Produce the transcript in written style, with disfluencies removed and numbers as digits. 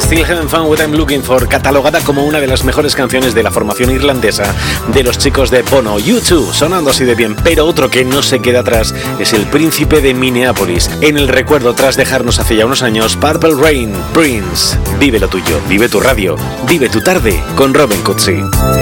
Still Haven't Found What I'm Looking For, catalogada como una de las mejores canciones de la formación irlandesa de los chicos de Bono. U2, sonando así de bien, pero otro que no se queda atrás es el príncipe de Minneapolis. En el recuerdo, tras dejarnos hace ya unos años, Purple Rain, Prince. Vive lo tuyo, vive tu radio, vive tu tarde con Robin Cutsi.